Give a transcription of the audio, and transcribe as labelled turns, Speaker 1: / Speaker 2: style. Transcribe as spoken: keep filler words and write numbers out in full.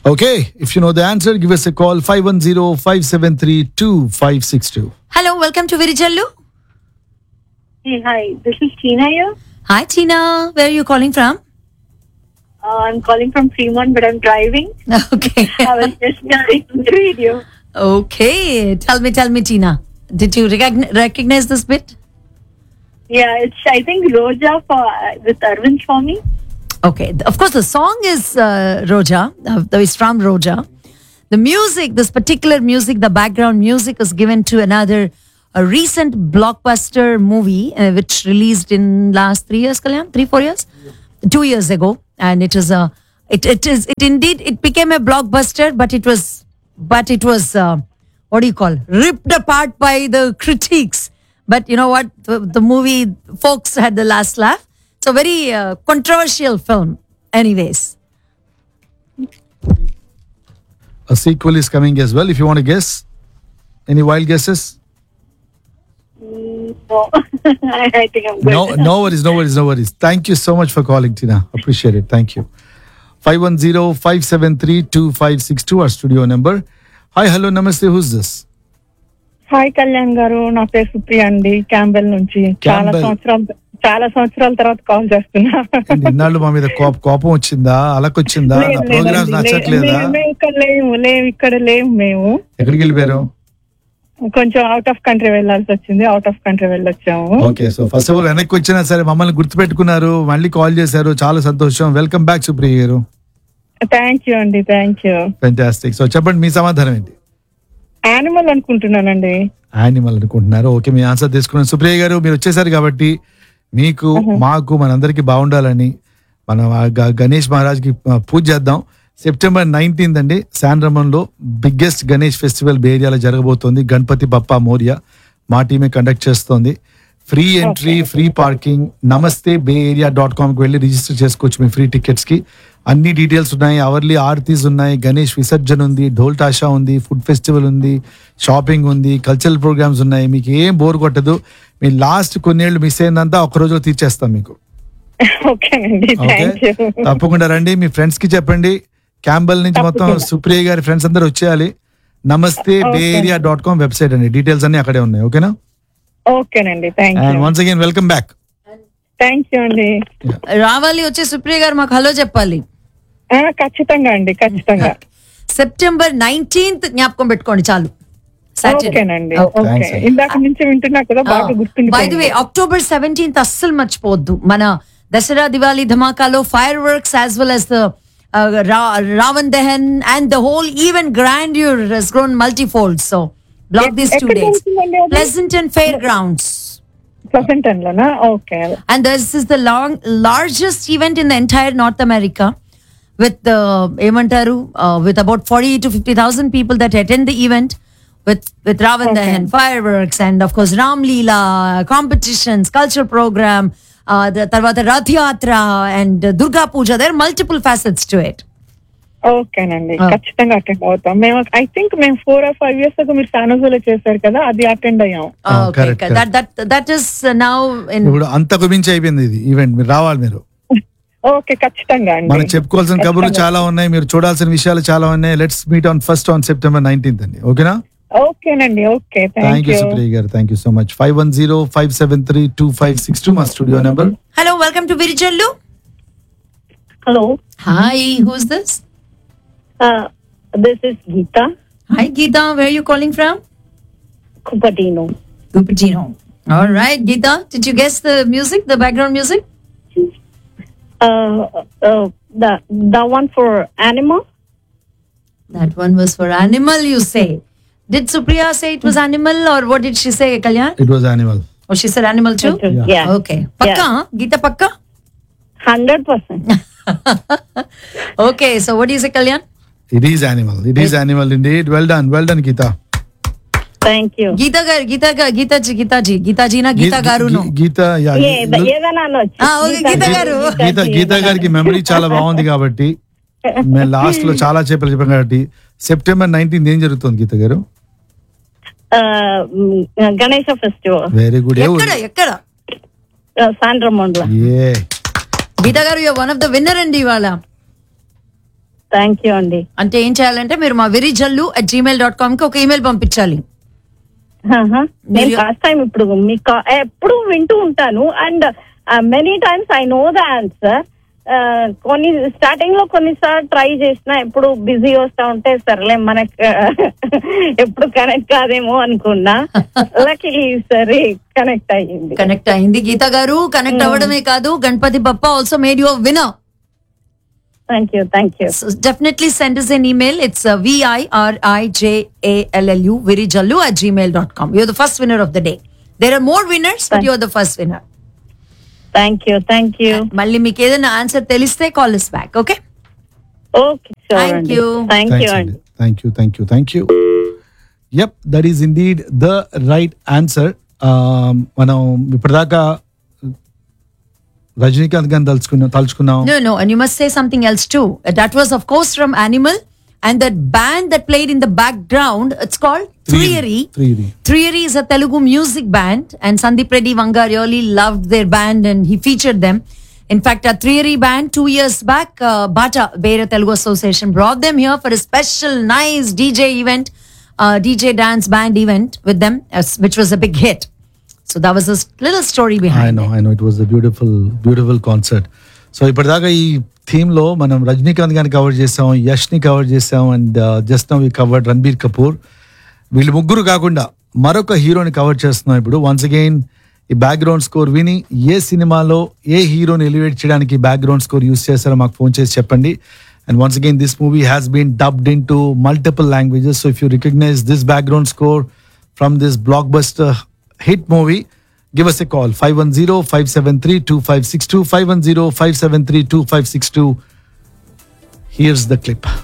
Speaker 1: Okay, if you know the answer, give us a call five one zero, five seven three, two five six two.
Speaker 2: Hello, welcome to Virijallu.
Speaker 3: Hey, hi. This is Tina here.
Speaker 2: Hi, Tina. Where are you calling from?
Speaker 3: Uh, I'm calling from Fremont, but I'm driving.
Speaker 2: Okay.
Speaker 3: I was just listening to the radio.
Speaker 2: Okay. Tell me, tell me, Tina. Did you recogn- recognize this bit?
Speaker 3: Yeah, it's I think Roja for uh, with Arvind Swamy.
Speaker 2: Okay. Of course, the song is uh, Roja. Uh, is from Roja. The music, this particular music, the background music is given to another a recent blockbuster movie uh, which released in last three years, Kalyan? Three, four years? Two years ago. And it is a, it, it is, it indeed, it became a blockbuster, but it was, but it was, uh, what do you call, ripped apart by the critics. But you know what? The, the movie, folks had the last laugh. It's a very uh, controversial film. Anyways.
Speaker 1: A sequel is coming as well. If you want to guess, any wild guesses?
Speaker 3: Mm, no, I, I think I'm good.
Speaker 1: No, no worries, no worries, no worries. Thank you so much for calling, Tina. Appreciate it. Thank you. five one zero, five seven three, two five six two, our studio number. Hi, hello, namaste. Who's this?
Speaker 4: Hi Kalyan గారు, నా పేరు సుప్రియ అండి, Campbell నుంచి. చాలా
Speaker 1: Campbell.
Speaker 4: సంవత్సరాలు చాలా సంవత్సరాల తర్వాత కాల్ చేస్తున్నా.
Speaker 1: ఏంటి, ఇన్నాళ్ళు మా మీద కోప- కోపం వచ్చిందా, అలకొచ్చిందా, నా
Speaker 4: లేదు,
Speaker 1: ప్రోగ్రామ్స్
Speaker 4: లేదండి,
Speaker 1: నచ్చట్లేదా?
Speaker 4: లే- మేము ఇక్కడ లేము లేవు ఇక్కడ లేము మేము
Speaker 1: ఎక్కడికి వెళ్ళిపోయారు?
Speaker 4: కొంచెం అవుట్ ఆఫ్ కంట్రీ వెళ్ళాల్సి వచ్చింది, out of country వెళ్ళొచ్చాము.
Speaker 1: Okay, so first of all వెనక్కి వచ్చినా సరే మమ్మల్ని గుర్తుపెట్టుకున్నారు, మళ్ళీ కాల్ చేశారు, చాలా సంతోషం. వెల్కమ్ బ్యాక్ సుప్రియ గారు.
Speaker 4: థ్యాంక్ యూ అండి, థ్యాంక్ యూ.
Speaker 1: ఫెంటాస్టిక్. సో చెప్పండి, మీ సమాధానం ఏంటి?
Speaker 4: యానిమల్ అనుకుంటున్నానండి.
Speaker 1: యానిమల్ అనుకుంటున్నారు. ఓకే, మీ ఆన్సర్ తీసుకున్నాను. సుప్రియ గారు, మీరు వచ్చేసారు కాబట్టి మీకు మాకు మనందరికీ బాగుండాలని మనం ఆ గ- గణేష్ మహారాజ్కి ఆ, పూజ చేద్దాం. సెప్టెంబర్ నైన్టీన్త్ అండి, శాన్రమన్లో బిగ్గెస్ట్ గణేష్ ఫెస్టివల్ బే ఏరియాలో జరగబోతోంది. గణపతి బప్పా మోరియా మా టీమే కండక్ట్ చేస్తోంది. Free entry, free parking. నమస్తే బే ఏరియా డాట్ కామ్కి వెళ్ళి రిజిస్టర్ చేసుకోవచ్చు మీ ఫ్రీ టికెట్స్కి. అన్ని డీటెయిల్స్ ఉన్నాయి. అవర్లీ ఆర్తీస్ ఉన్నాయి, గణేష్ విసర్జన ఉంది, ఢోల్ టాషా ఉంది, ఫుడ్ ఫెస్టివల్ ఉంది, షాపింగ్ ఉంది, కల్చరల్ ప్రోగ్రామ్స్ ఉన్నాయి. మీకు ఏం బోర్ కొట్టదు. మీ లాస్ట్ కొన్నేళ్ళు మిస్ అయిందంతా ఒక రోజులో తీర్చేస్తాం మీకు.
Speaker 4: ఓకేనండి,
Speaker 1: ఓకే,
Speaker 4: థ్యాంక్ యూ.
Speaker 1: తప్పకుండా రండి. మీ ఫ్రెండ్స్ కి చెప్పండి. క్యాంబెల్ నుంచి మొత్తం సుప్రియ గారి ఫ్రెండ్స్ అందరూ వచ్చేయాలి. నమస్తే బే ఏరియా డాట్ కామ్ వెబ్సైట్ అండి, డీటెయిల్స్ అన్ని అక్కడే ఉన్నాయి. ఓకేనా?
Speaker 4: ఓకేనండి, thank
Speaker 1: and
Speaker 4: you.
Speaker 1: Once again welcome back.
Speaker 4: Thank you అండి.
Speaker 2: రావాలి, వచ్చే సుప్రియ గారు మాకు హలో చెప్పాలి.
Speaker 4: ఆ, ఖచ్చితంగా అండి, ఖచ్చితంగా.
Speaker 2: సెప్టెంబర్ నైన్టీన్త్ జ్ఞాపకం పెట్టుకోండి చాలు.
Speaker 4: ఓకేనండి,
Speaker 2: Okay.
Speaker 4: ఓకే.
Speaker 1: Thanks, sir.
Speaker 4: ఇందాక నుంచి వింటున్నా కదా, బాగా
Speaker 2: బై ది వే
Speaker 4: గుర్తుండిపోయింది.
Speaker 2: అక్టోబర్ సెవెంటీన్త్ అస్సలు మర్చిపోవద్దు. మన Dasara Diwali ధమాకాలో fire works as well as the uh, Ra- Ravan Dahan and the whole event grandeur has grown multifold. So block
Speaker 4: ఎక్-
Speaker 2: these two
Speaker 4: ఎక్కడ
Speaker 2: days.
Speaker 4: ఉంటుందండి అది?
Speaker 2: Pleasanton Fairgrounds.
Speaker 4: ప్లసెంటన్ లోనా? Okay.
Speaker 2: And this is the long, largest event in the entire North America with the ఏమంటారు uh, with about forty to fifty thousand people that attend the event with with Ravan
Speaker 4: Okay.
Speaker 2: Dahan, fireworks, and of course Ram Leela, competitions, culture program, uh, the tarvata Rath Yatra and uh, Durga Puja. There are multiple facets to it.
Speaker 4: ఓకేనండి,
Speaker 2: ఆ.
Speaker 4: ఖచ్చితంగా attend అవుతాం. మేము I think మేము four are five years ago మీరు సానోజోలో చేశారు కదా, అది అటెండ్ అయ్యాం.
Speaker 2: Uh,
Speaker 1: Oh,
Speaker 2: okay,
Speaker 1: correct,
Speaker 2: okay. That that that is uh, now in.
Speaker 1: ఇప్పుడు అంతకు మించి అయిపోయింది ఇది ఈవెంట్. మీరు రావాలి. మీరు
Speaker 4: ఓకే, ఖచ్చితంగా అండి.
Speaker 1: మనం చెప్పుకోవాల్సిన కబుర్లు చాలా ఉన్నాయి, మీరు చూడాల్సిన విషయాలు చాలా ఉన్నాయి. Let's meet on first on September nineteenth అండి. ఓకేనా?
Speaker 4: ఓకేనండి, okay.
Speaker 1: Thank
Speaker 4: thank
Speaker 1: you
Speaker 4: you.
Speaker 1: Supriya గారు, thank you so much. Five one zero five seven three two five six two మా studio number.
Speaker 2: Hello, welcome to Virijallu.
Speaker 3: Hello,
Speaker 2: Hi, who's this?
Speaker 3: uh, this is Geeta
Speaker 2: Hi, Geeta. Where are you calling from?
Speaker 3: Cupertino.
Speaker 2: Cupertino. All right, Geeta. Did you guess the music, the background music?
Speaker 3: Uh, uh, the the one for Animal.
Speaker 2: That one was for animal, you say. Did Supriya say it was animal, or what did she say, Kalyan?
Speaker 1: It was animal.
Speaker 2: Oh, she said animal too?
Speaker 1: Yeah.
Speaker 3: Yeah.
Speaker 2: Okay. Pakka? Geeta Pakka?
Speaker 3: Hundred percent.
Speaker 2: Okay, so what do you say, Kalyan?
Speaker 1: It is animal. It is animal indeed. Well done, well done Gita.
Speaker 3: Thank you.
Speaker 2: Geeta gar, Geeta gar, Geeta ji, Geeta ji, Geeta ji na, Geeta garu no.
Speaker 1: Gita yeah,
Speaker 3: ఏ- ఏదైనా అనొచ్చు.
Speaker 2: Ah, okay, Geeta garu.
Speaker 1: గీత గీత గారికి memory చాలా బాగుంది కాబట్టి మేము last లో చాలా చేపలు చెప్పాం కాబట్టి సెప్టెంబర్ నైన్టీన్త్ ఏం జరుగుతుంది గీత గారు?
Speaker 3: Uh, mm, Ganesha festival
Speaker 1: very good.
Speaker 2: ఎక్కడ ఎక్కడ
Speaker 3: సాండ్రమౌండ్ లో.
Speaker 1: ఏ
Speaker 2: Geeta garu, you're one of the winner అండి ఇవాళ.
Speaker 3: థ్యాంక్ యూ అండి.
Speaker 2: అంటే ఏం చేయాలంటే మీరు మా Virijallu at Gmail dot com కి ఒక ఈమెయిల్ పంపించాలి.
Speaker 3: ఆహా. నేను లాస్ట్ టైం ఇప్పుడు మీకు ఎప్పుడు వింటూ ఉంటాను and many times I know the answer. కొన్ని స్టార్టింగ్ లో కొన్నిసార్లు ట్రై చేసిన ఎప్పుడు బిజీ వస్తా ఉంటే సర్లే మనకు ఎప్పుడు కనెక్ట్ కాదేమో అనుకున్నా. లక్కీలీ సరే కనెక్ట్ అయ్యింది.
Speaker 2: కనెక్ట్ అయింది గీత గారు. కనెక్ట్ అవ్వడమే కాదు, Ganapati Bappa also made you a winner.
Speaker 3: Thank you, thank you.
Speaker 2: So definitely send us an email. It's uh, V I R I J A L L U, virijallu at gmail dot com. You're the first winner of the day. There are more winners, but you're the first winner.
Speaker 3: Thank you, thank you.
Speaker 2: మళ్ళీ మీకు ఏదైనా answer తెలిస్తే call us back, okay?
Speaker 3: Okay, sure.
Speaker 2: Thank
Speaker 3: అండి.
Speaker 2: you.
Speaker 3: Thank you, అండి.
Speaker 1: Thank you thank you thank you. Yup, that is indeed the right answer. మనం ఇప్పటిదాకా రజనీకాంత్ గారిని తలుచుకున్నాం తలుచుకున్నాం
Speaker 2: No, no, and you must say something else too. That was, of course, from Animal, and that band that played in the background, it's called Thriyari.
Speaker 1: Thriyari.
Speaker 2: Thriyari is a Telugu music band, and Sandeep Reddy Vanga really loved their band and he featured them. In fact, a Thriyari band two years back, uh, Bata, Bera Telugu Association, brought them here for a special, nice D J event, uh, D J dance band event with them, uh, which was a big hit. So that was a little story
Speaker 1: I
Speaker 2: behind
Speaker 1: no
Speaker 2: it.
Speaker 1: I know it was the beautiful beautiful concert. So ఇప్పటిదాకా ఈ theme లో మనం రజనీకాంత్ గారిని cover చేసాం, యష్ ని cover చేసాం, and just now we covered Ranbir Kapoor. వీళ్ళు ముగ్గురు కాకుండా మరొక హీరోని కవర్ చేస్తున్నాం ఇప్పుడు. వన్స్ అగైన్ ఈ బ్యాక్గ్రౌండ్ స్కోర్ విని ఏ సినిమాలో ఏ హీరోని ఎలివేట్ చేయడానికి బ్యాక్గ్రౌండ్ స్కోర్ యూస్ చేస్తారో మాకు ఫోన్ చేసి చెప్పండి. And once again this movie has been dubbed in to multiple languages. So if you recognise this background score from this block buster hit movie, give us a call five one zero, five seven three, two five six two, five one zero, five seven three, two five six two. Here's the clip.